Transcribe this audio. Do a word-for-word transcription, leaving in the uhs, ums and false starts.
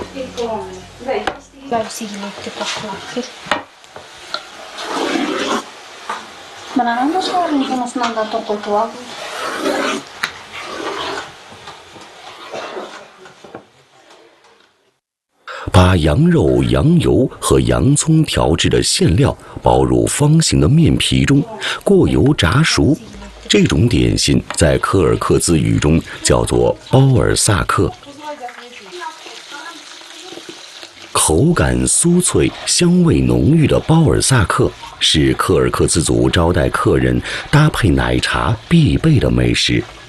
Vai sigiletti paklakki. Mä annan tuossa olin semmoista antaa tokotua. 把羊肉、羊油和洋葱调制的馅料包入方形的面皮中，过油炸熟。这种点心在柯尔克孜语中叫做包尔萨克。口感酥脆、香味浓郁的包尔萨克是柯尔克孜族招待客人搭配奶茶必备的美食。